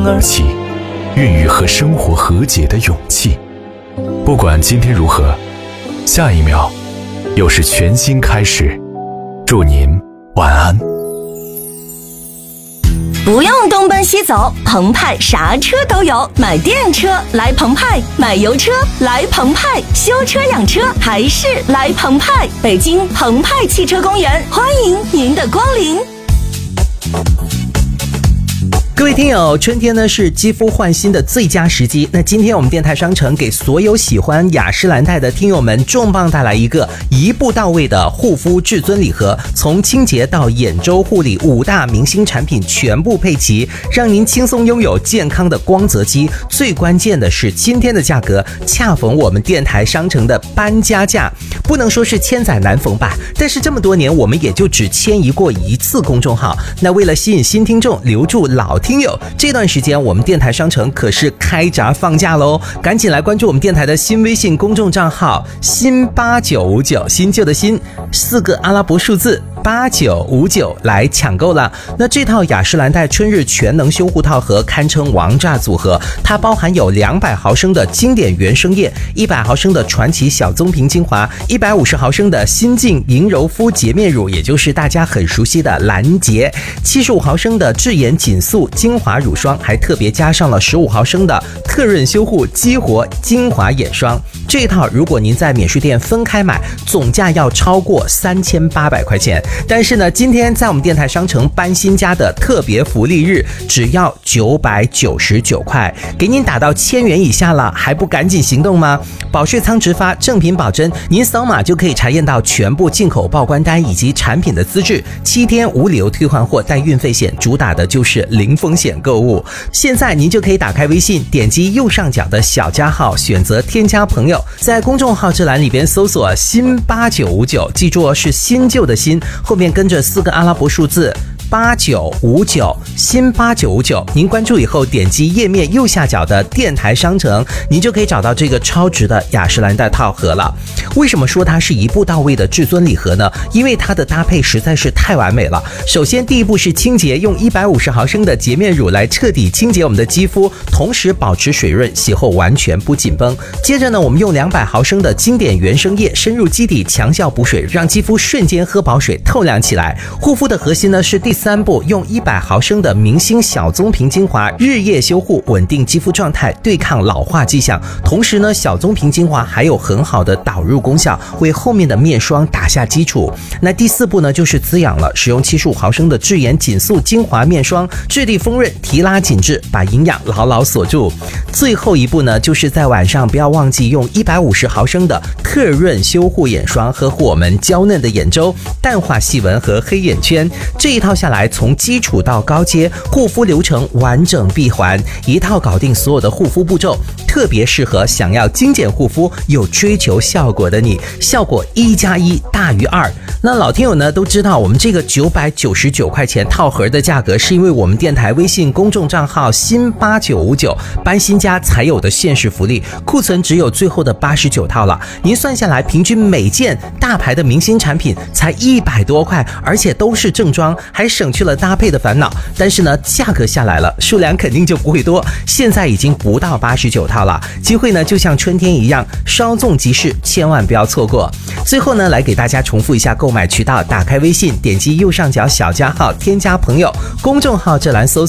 生而起，孕育和生活和解的勇气。不管今天如何，下一秒又是全新开始。祝您晚安。 不用东奔西走，澎湃啥车都有，买电车来澎湃，买油车来澎湃，修车养车还是来澎湃。北京澎湃汽车公园，欢迎您的光临。 各位听友，春天呢是肌肤焕新的最佳时机。那今天我们电台商城给所有喜欢雅诗兰黛的听友们重磅带来一个一步到位的护肤至尊礼盒，从清洁到眼周护理5大明星产品全部配齐，让您轻松拥有健康的光泽肌。最关键的是今天的价格恰逢我们电台商城的搬家价，不能说是千载难逢吧，但是这么多年我们也就只迁移过一次公众号。那为了吸引新听众，留住老听友，这段时间我们电台商城可是开闸放假喽，赶紧来关注我们电台的新微信公众账号新8959，新旧的新4个阿拉伯数字8959来抢购了。那这套雅诗兰黛春日全能修护套盒堪称王炸组合，它包含有200毫升的经典原生液，100毫升的传奇小棕瓶精华，150毫升的新净银柔肤洁面乳，也就是大家很熟悉的兰洁，75毫升的智妍紧素精华乳霜，还特别加上了15毫升的特润修护激活精华眼霜。这套如果您在免税店分开买，总价要超过3800块钱。但是呢，今天在我们电台商城搬新家的特别福利日，只要999块，给您打到1000元以下了，还不赶紧行动吗？保税仓直发，正品保真，您扫码就可以查验到全部进口报关单以及产品的资质，7天无理由退换货，带运费险，主打的就是零风险购物。现在您就可以打开微信，点击右上角的小加号，选择添加朋友，在公众号这栏里边搜索新8959，记住是新旧的新，后面跟着4个阿拉伯数字8959，新8959。您关注以后，点击页面右下角的电台商城，您就可以找到这个超值的雅诗兰黛套盒了。为什么说它是一步到位的至尊礼盒呢？因为它的搭配实在是太完美了。首先第一步是清洁，用150毫升的洁面乳来彻底清洁我们的肌肤，同时保持水润，洗后完全不紧绷。接着呢，我们用200毫升的经典原生液深入基底，强效补水，让肌肤瞬间喝饱水，透亮起来。护肤的核心呢是第3步，用100毫升的明星小棕瓶精华日夜修护，稳定肌肤状态，对抗老化迹象。同时呢，小棕瓶精华还有很好的导入功效，为后面的面霜打下基础。那第4步呢，就是滋养了，使用75毫升的智妍紧素精华面霜，质地丰润，提拉紧致，把营养牢牢锁住。最后一步呢，就是在晚上不要忘记用150毫升的特润修护眼霜，呵护我们娇嫩的眼周，淡化细纹和黑眼圈。这一套下来，从基础到高阶，护肤流程完整闭环，一套搞定所有的护肤步骤，特别适合想要精简护肤又追求效果的你，效果1+1大于2。那老听友呢都知道，我们这个999块钱套盒的价格，是因为我们电台微信公众账号新8959搬新家才有的限时福利，库存只有最后的89套了。您算下来，平均每件大牌的明星产品才100多块，而且都是正装，还省去了搭配的烦恼。但是呢，价格下来了，数量肯定就不会多，现在已经不到89套了。机会呢就像春天一样，稍纵即逝，千万不要错过。最后呢，来给大家重复一下购买渠道，打开微信，点击右上角小加号，添加朋友，公众号这栏搜